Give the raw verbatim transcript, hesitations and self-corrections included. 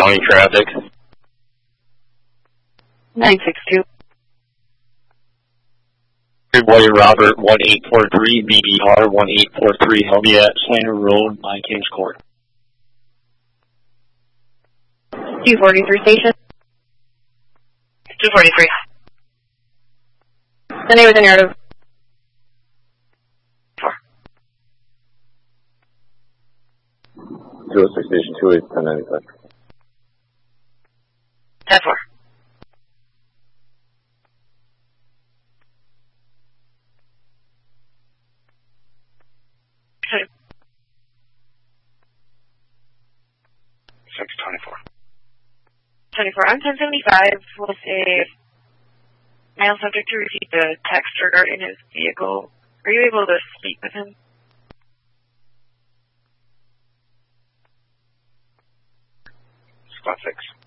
County traffic. nine six two. White Robert one eight four three, B D R one eight four three, Helmy at Slander Road, my Kings Court. two forty-three station. two forty-three. The name is in yard of four. two oh six station two eight ten ninety-five. ten four. six twenty-four. twenty-four. On ten seventy-five with a male subject to repeat the text regarding his vehicle. Are you able to speak with him? Squad six.